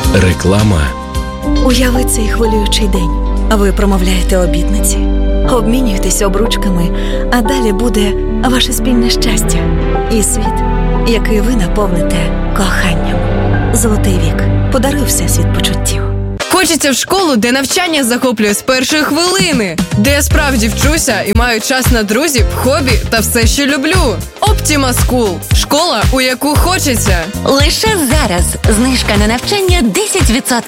Реклама. Уяви цей хвилюючий день. Ви промовляєте обітниці, обмінюєтесь обручками, а далі буде ваше спільне щастя і світ, який ви наповните коханням. Золотий вік. Подаруй всесвіт почуттів. Хочеться в школу, де навчання захоплює з першої хвилини, де я справді вчуся і маю час на друзів, хобі та все, що люблю. Optima School – школа, у яку хочеться. Лише зараз знижка на навчання 10%.